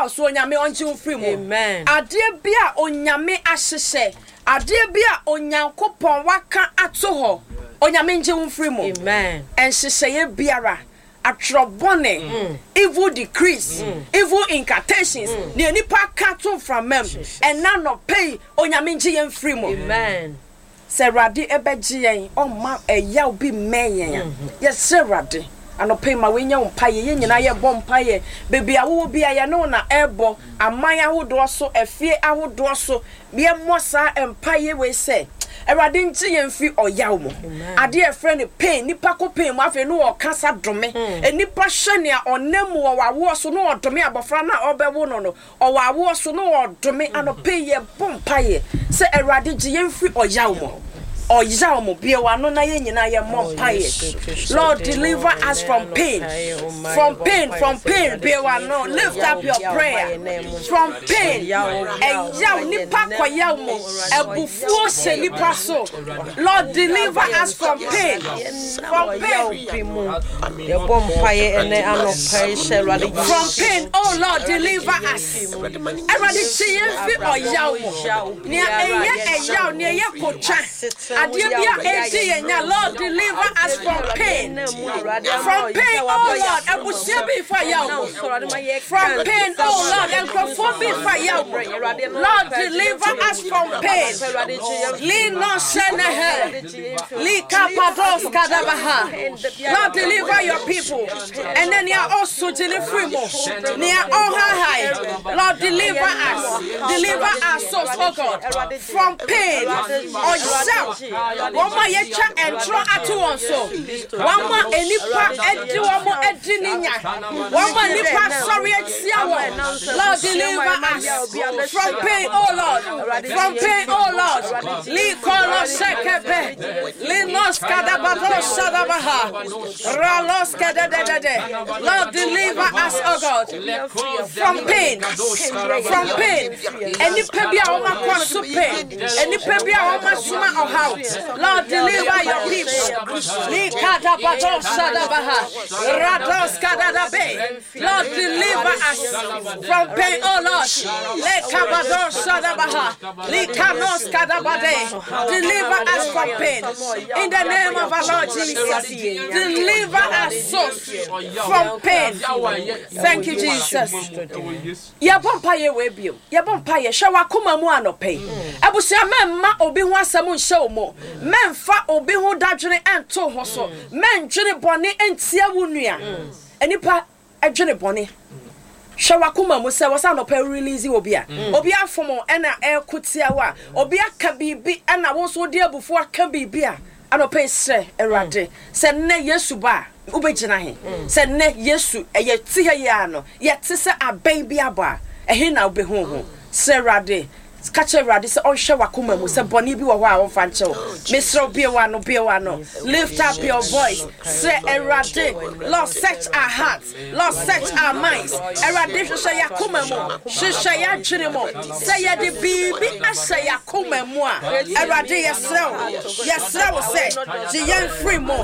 yaw so onyame onche free mu amen ade bia onyame ahyehye ade bia onyankopon waka ato ho onyame nje free mu amen enhyehye ye biara atrobone evil decrease evil incantations ne nipa kato from mem and none of pay onyame nje ye free mu amen Serade ebeji yen o ma eya obi meyen yes serade anope ma wenya mpaye ye nyina ye bom mpaye bebi awo bi aye no na ebo aman ahodo so efie ahodo so bie mosa empaye we se Erade nti yen fi oyaw mo ade e friend pain nipa ko pain mo afi no o kasa dome enipa hwe ne onam wo wawo so no odome abofra na obewo no o wawo so no odome anope ye bom mpaye se erade gi yen fi oyaw mo oyaw mo bie wa no na ye nyina ye mpaye Lord deliver us from pain bie wa no lift up your prayer from pain eyaw nipa koyaw mo ebufuo se nipa so Lord deliver us from pain from pain oh Lord deliver us everybody see fi oyaw mo ni eyaw ni ye kocha Adibia enya Lord deliver us from pain oh Lord ebusia be fire from pain oh Lord and from be fire Lord deliver us from pain Lino shenehe likapados kadabaha Lord deliver your people and then you are also deliver more near all high Lord deliver us souls oh God from pain or shout Wama yecha entro atu onso wama enipa edi wama edininya wama nipa sorry etia wo Lord deliver us from pain oh Lord li kolo sekebe li nos kadabado sadabaha ralos kadadade Lord deliver us oh God from pain enipa bia wama kwa so pain enipa bia wama suma oha Lord deliver your people Likada bato sadabaha Rados kadadabe Lord deliver us from pain oh Lord Lekabado sadabaha Likanos kadabade deliver us from pain in the name of our Lord Jesus deliver us from pain thank you Jesus Yabompaye webio Yabompaye shawakuma mu anope Abusia memma obi ho asam nhye mo memfa obi ho dadwene ento ho so menjene bone entia wunua enipa adwene bone Shawakuma mu se wasa no pe release obi afomo ena ekotia wa obi aka bibi ena wo so de abufu aka bibi a anope se erade se ne Yesu ba ubegina he se ne Yesu eye ti he ya no ye ti se aban bi aba ehe na obehu ho se erade Kache radi se on shawakuma mu se boni bi wo ho a wo fa nche wo mesro bie wa no lift up your voice say erade Lord search our hearts Lord search our minds erade say yakuma mu shisha ya twene mo say ya de bibi asha yakuma mu a erade yesra wo say jiyan free mo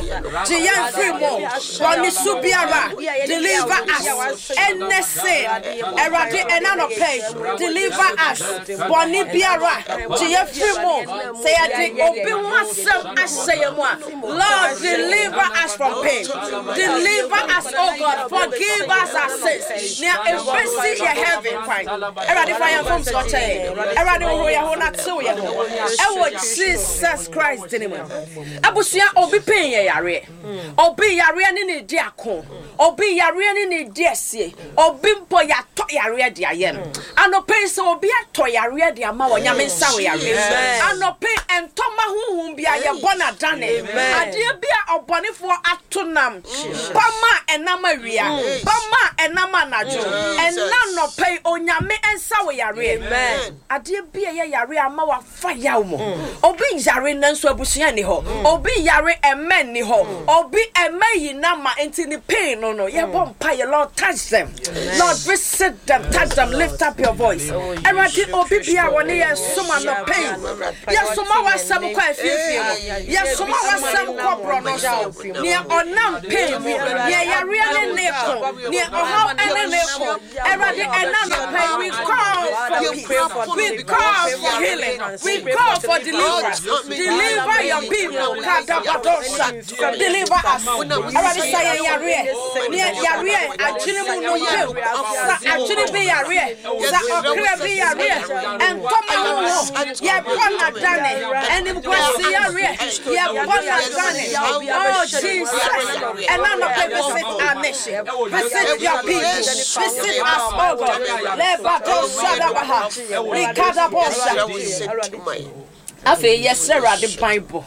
boni subiara deliver us anything erade enano pay deliver us boni biara jiye free mo say ade obi wasam asayemwa Lord deliver us from pain deliver us oh God forgive us our sins now embrace your heaven fine everybody fire from scotch everybody who ya ho na tell ya ho ewo Jesus Christ name abusia obi pain ye yare obi yare ni ne di akon obi yare ni ne di asie obi mpo ya to yare di aye no anope so obi ato yare di ama wonyame nsa we yare anope entoma huhum bia ye bona dane ade bia obonefo atonam bama enama wia bama enama najo enanope onyame nsa we yare ade bia ye yare ama wa fire mo obi yare nanso abusuan ni ho obi yare emen ni ho obi emayi na ma enti ni pain no ye bompa ye Lord touch them Lord visit them touch them lift up your voice erade obi bia woni ye soma no pain ye soma wasam kwa afiefi ye soma wasam kwa brono so ne onam pain ye yare ne ko ne ohaw ene ne ko erade and none we call for peace. We call for healing. We call for deliverance. Deliver your people. Deliver us. Already say Yare, actually no you. Actually be Yare. That be Yare. And come on, yeah, Bona Dane. And if we see Yare, yeah, Bona Dane. Oh, Jesus. And none of them visit our nation. Visit your people. Visit us, oh God. Lebato Sadabaha. Rikada Bosa. Afe, yes, sir, the Bible.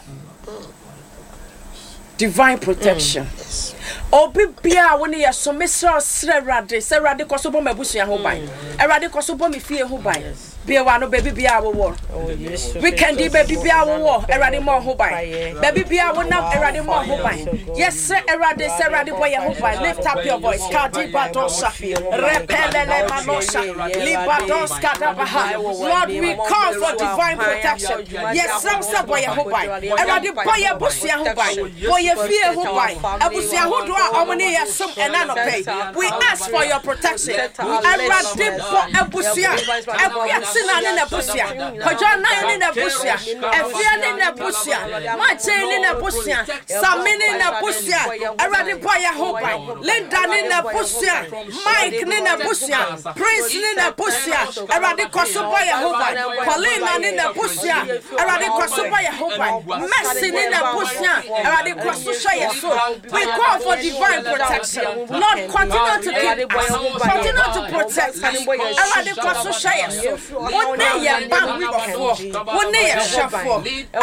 Divine protection. Obi bia woni ye so mesra serade kosobo mabusia ho ban. Erade kosobo me fie ho ban. Bia wa no baby bia wo. We can di baby bia wo. Erade mo ho ban. Baby bia wo na erade mo ho ban. Yes sir, erade boy ho ban. Lift up your voice. Kadi badosa. Repelele manosha. Libados kadabaha. Lord, we call for divine protection. Yes sir, boy ho ban. Erade boy busia ho ban. Boy fie ho ban. Abusia ho do omni yesum enanope. We ask for your protection. Erade bo abusia. Sina ni na busia, kojo na ni na busia, efia ni na busia, mache ni na busia, samini na busia, erade boya hobai, Linda ni na busia, Mike ni na busia, Prince ni na busia, erade koso boya hobai, Paulina ni na busia, erade koso boya hobai, Mercy ni na busia, erade koso shaya so. We call for divine protection. Lord, continue to keep us, continue to protect us, erade koso shaya so. One day you bang before. One day you shuffle.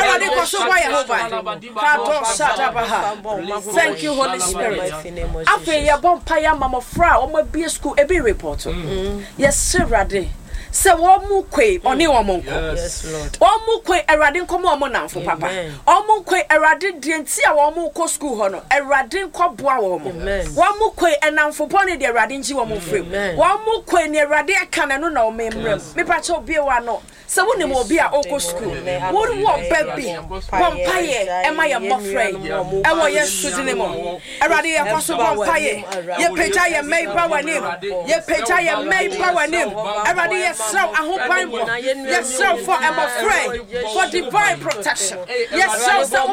Thank you, Holy Spirit. After your bumpire, Mama Fra, or my beer school, a beer reporter. Yes, sir, Rade. So one more quay on your monk. Yes, Lord. One more quay a radin come on for Papa. One more quay a radin didn't see a one more school honor. A radin cop bow. One more quay and now for pony the radin you are free. One more quay near radia cannon no member. Me patcho be one no. So when you be at Oko school, what walk baby? Pompaye, am I a moffrey? I want yes to the name. A radia possible Pompaye. Ye peta ye may power name. Ye peta ye may power name. A radia. So I hope I'm yes, so for I'm afraid for divine protection. Yes, so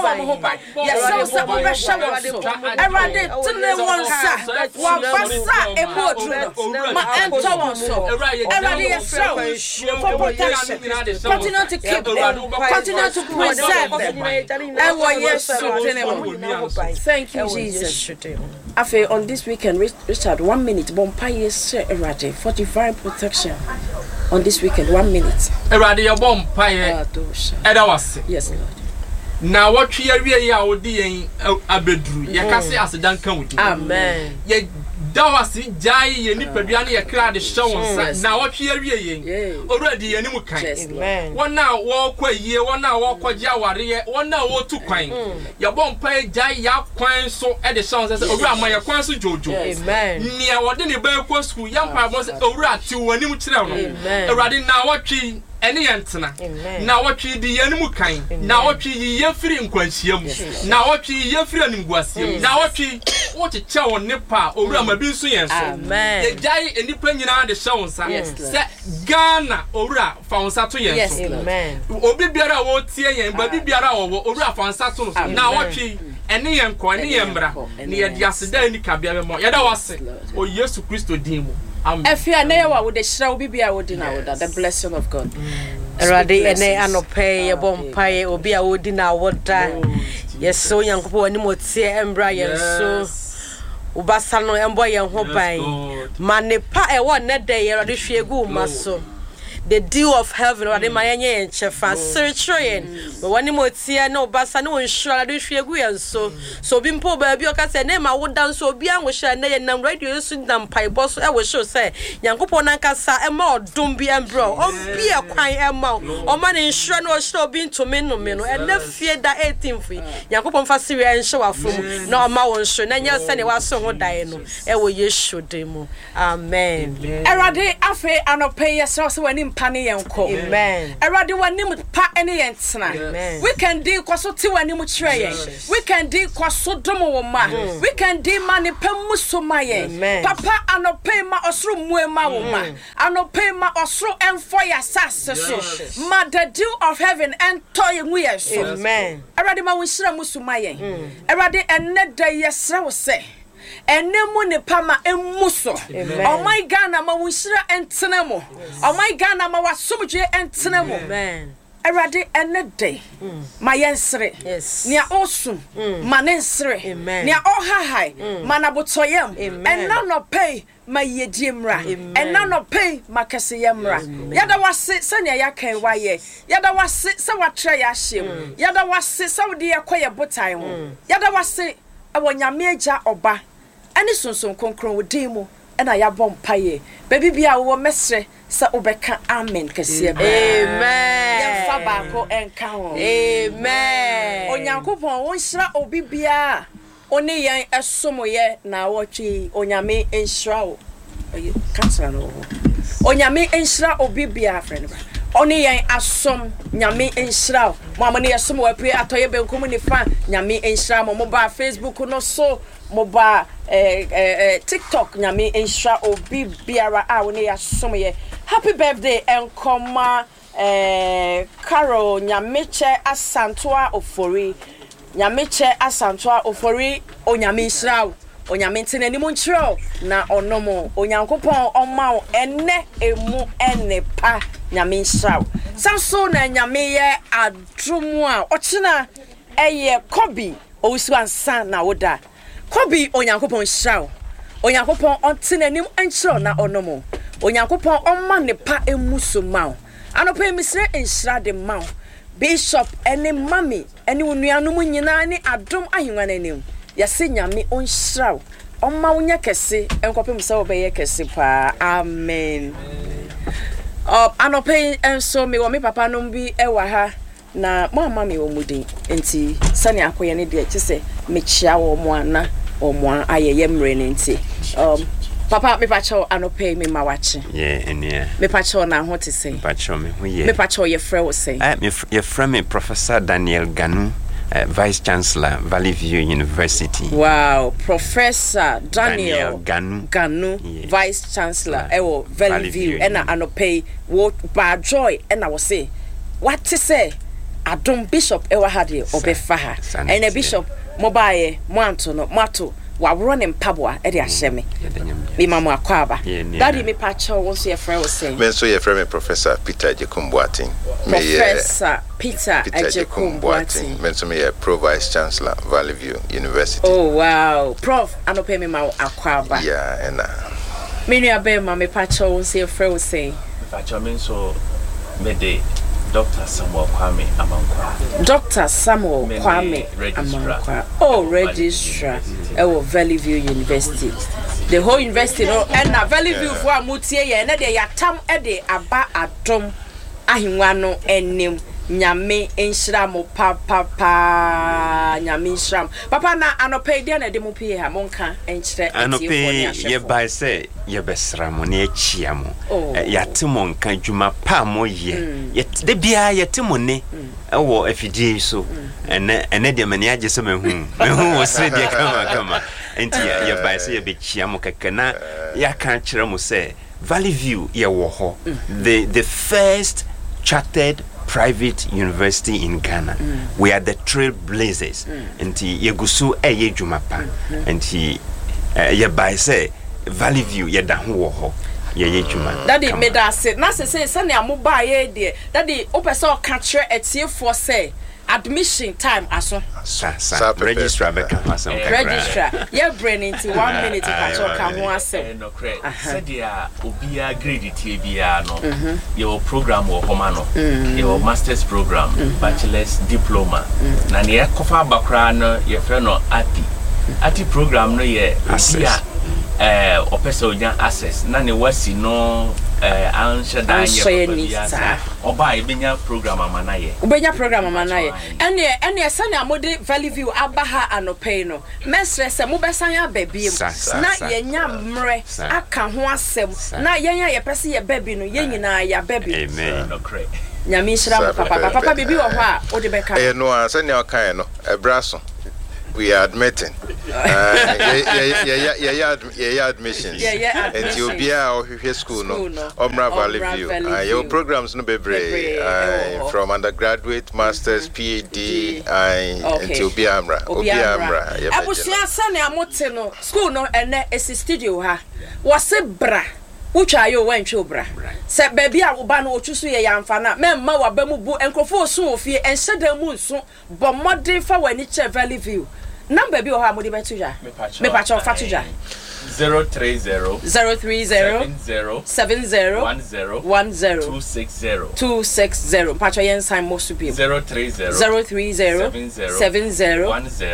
yes, so over shower. I ran it to the one side. One bassa a more my Anton so. I ran it so for protection. Continue to keep them, continue to preserve them. And what yes, thank you, Jesus. After on this weekend, Richard, 1 minute, Bompire Erade for divine protection. On this weekend, 1 minute. Erade your Bompire Edawasi. Yes, Lord. Now what we are ya odi en abedru. Ye kase asedan kan wudi. Amen. Ye dawasi jai ye nipadua na ye kra de hye na what we are yen. Already ye nimu kan. Amen. One now walk ye, one now walk jaware, one now wo tu kwan. Your Bompire jai ya kwan so e de hye say owura ma ye kwan so jojo. Amen. Nia wode ne ba kwa school yam pa mo say owura ti wani kire no. Erade na what we any antena. Now what we the animal kind. Now what we ye free in Quansium. Now what we ye free in Guasium. Now what you tell on Nepa or Ramabisu. Amen. The jay and the plane the shows. Set Ghana or found Saturn. Yes, amen. Obi Biara won't see and Baby Biara or found Saturn. Now what we any embra near the Asidani Cabia. Yada was it. Or yes to Christo Demo. If you are never with the shall be a wood in the blessing of God. Radi and anope a Bompire or be a wood in our water. Yes, so young poor anymore and Brian so Ubasano and boy and Hopai. Manepa a one net day, or this year go, Maso. The dew of heaven, or the Mayanya and Chefa, searching. But one more tea, no Bassano and Shra, this year go so. So, Bimpo, baby, I name I would dance so beyond which I nay and radio soon than pie boss. I was sure say, Yankoponankasa and more, don't be and bro, or be a quiet amount, or man in Shran or show being to men, and never fear that 18 feet. Yankopon Fasiria and show off from no amount, and yes, and it was so dying. I will yes, show demo. Amen. Erade, afe anope yesra so wani mpa ne yenko amen erade wani mpa ene yentena weekend di kwaso ti wani mu kire yen weekend di kwaso domo wo ma weekend di ma ne pam so ma yen papa anope ma osro mue ma wo ma anope ma osro enfo ya sase so ma the dew of heaven and toy ngu yeso amen erade ma wo hira musu ma yen erade enne da yesra wo se enemu ne pama emuso oh my Ghana ma wo hira entena mo oh my Ghana ma wasomdwe entena mo amen erade enne day ma yensre nia osum ma nensre nia ohahai ma na botoyem enna no pay ma yediemra enna no pay ma kese yemra yada wase sania yakan waye yada wase se watre ya hyem yada wase se wode yakoye botai ho yada wase awonyame agya oba ani sonson konkron wodin mu ena ya bom paye baby bia wo mesre sa obeka amen kese amen yemfa baako enka ho amen onyankopon won hira obi bia oni yen esomoye na wotwe onyame enhira wo kansala no onyame enhira obi bia friend ba oni yen asom nyame enhira mo amane yesom wa pray atoye benkum ni fa nyame enhira mo ba Facebook no so mo ba TikTok nyame enhira obi biara a woni yasom ye happy birthday enkoma Carol nyameche asantoa ofori nyameche asantoa ofori onyame enhira onyame ntene ni mo nchiro na onomo onyankopon omawo enne emu enepa nyame enhira sanso na nyame ye adrumu a ochina eye kobi owusu ansa na woda kobi onyankopon enhira onyankopon ontene ni enchiro na onomo onyankopon omma nepa emuso mawo anope misre enhira de mawo bishop ene mami ene unuanum nyina ni adom ahwenwa nanim yase nyame onhira omma wonya kese enkopem se obeye kese pa amen anope enso me wo me papa no bi ewa ha na mama me wo mudin enti sane akoye ne de kise mechia wo mo ana o mo ayeye mre ne enti papa me pacho anope me mawache enia me pacho na ho te sei pacho me ho ye me pacho ye frɛ wo sei ye frɛ me Professor Daniel Ganu Vice Chancellor Valley View University. Wow, Professor Daniel Ganu yeah. Vice Chancellor Valley View and anope what ba joy and I will say what to say Adom Bishop ewa hadi obefaha and a bishop mobile Moanto Mato wa running pabwa e de ahyeme me mamu akwaba daddy me pacho won so ye frɛ wo say me so ye frɛ me Professor Peter Ejekumbuatin Professor Peter Ejekumbuatin me so me ye Pro Vice Chancellor Valley View University. Oh wow, Prof anope me ma akwaba yeah and me nua be ma me pacho won so ye frɛ wo say me pacho me so me de Dr. Samuel Kwame Amankwa. Dr. Samuel Kwame Amankwa. Oh, registrar. Valley View University. The whole university, no, and Valley View for Mutie, and they are tam ede aba adom ahimwano enim nyame enhira mo papa nyame enhira papa na anope dia na de mo pie ha monka enkyere anope ye bai say ye besra mo na echia mo yate mo nka dwuma pa mo ye de bia yate mo ne ewo afidie so ene de mani age so mehu wo se de kama enti ye bai say ye be chia mo kakana ya kan kyere mo say Valley View ye wo ho the first chartered private university in Ghana. We are the trailblazers. Enti yegusu eye dwumapa. Enti ye by say Valley View ye da ho wo ho. Ye dwuma. Daddy me da say na say na mo ba ye de. Daddy opese o ka kire etiefo say admission time aso registrar registrar your brain into 1 minute catch up kan ho asem no credit said ya obia grade tie bia no your program wo homa no your master's program bachelor's diploma na ne kofa bakra no ye fe no ati program no ye obia opesa onya access na ne wasi no ansha danye oba ebenya program amanaye ene sane amode Valley View abaha anopay no mesre se mo besan ya babiem na yenya mre aka ho asem na yenya ye pese ye baby no yenyina ya baby amen nyame shira papa bibi wo ho a ode beka no sane o kan no ebraso we are admitting admissions and you be our school no Omra Valley View your programs no bebre from undergraduate masters PhD and you be amra abusia sane amote no school no ene esi studio ha wose bra utwa yo wantwe obra se baby a wo ba no otwusu ye yamfa na memma wa ba mu bu enkrofo osu ofie enhyeda mu nso bo modern fa wani che Valley View number bi o ha modi betu ja me pa cho fatu ja 030 70 260 pa cho yen sign mo subi 030 70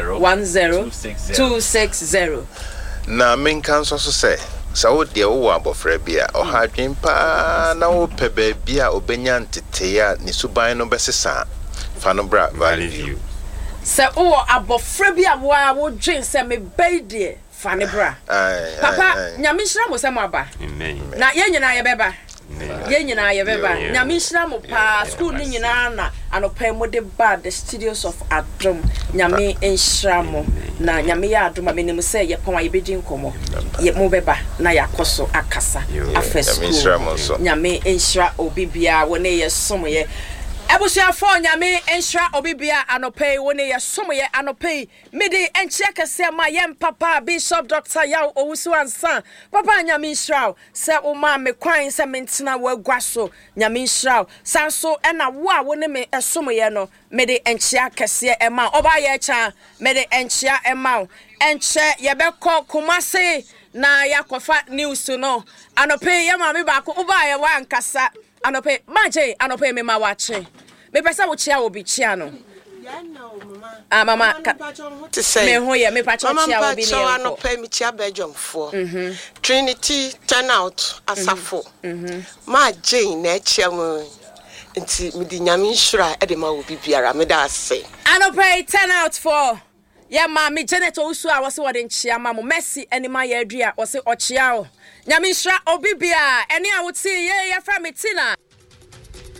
260 na men kan so say so de wo abofra bia o ha dwen pa na wo pe ba bia obenya ntete ya ni suban no besesa fa no bra Valley View se o abofra bia wo dwen se me beide fa ne bra papa nyame hira mo se mo aba na ye nyina ye beba nyame hira mo pa school ni nyina na anopa mo de ba the studios of Adom nyame enhira mo na nyame ya Adom amenem se ye pon aye bedi nkomo ye mo beba na yakoso akasa afa school nyame enhira obibia wo ne ye som ye Ebusia for nyame enhira obibia anopai woni ye somoye anopai midi enche kese ma yem papa Bishop Dr. Yaw Owusu ansa papa nyame enhira se wo ma me kwan se mentina wo agwaso nyame enhira sanso ena wo a woni me esomoye no midi enche kese e ma oba ye cha midi enche e ma enche ye bekọ Kumasi na yakofa news no anopai ye ma me ba ko oba ye wa ankasa anope maje anope me ma wache me pesa wo chia obi chia no mama to say me ho ye me pa chia obi ni so anope me chia bejomfo Trinity turn out asafo maje na chia mo nti me di nyame nhura e de ma obi biara me da ase anope turn out for ya ma me Janet Owusu a wose wode nchia ma mo Mercy enima ya adua wose ochia o nyame nhura obi bia ene a wo ti ye ya fra me tina